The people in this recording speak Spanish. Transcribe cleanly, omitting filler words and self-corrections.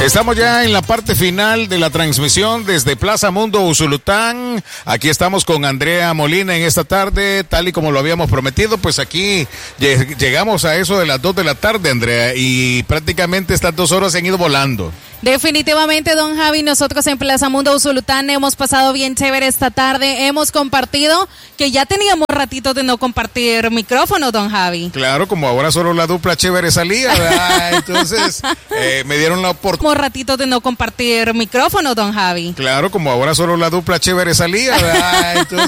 Estamos ya en la parte final de la transmisión desde Plaza Mundo Usulután. Aquí estamos con Andrea Molina en esta tarde, tal y como lo habíamos prometido. Pues aquí llegamos a eso de las 2 de la tarde, Andrea, y prácticamente estas 2 horas se han ido volando. Definitivamente, don Javi, nosotros en Plaza Mundo Usulután hemos pasado bien chévere esta tarde, hemos compartido, que ya teníamos ratito de no compartir micrófono, don Javi. Claro, como ahora solo la dupla chévere salía, ¿verdad? Entonces me dieron la oportunidad. Ratito de no compartir micrófono, don Javi. Claro, como ahora solo la dupla chévere salía, ¿verdad? Entonces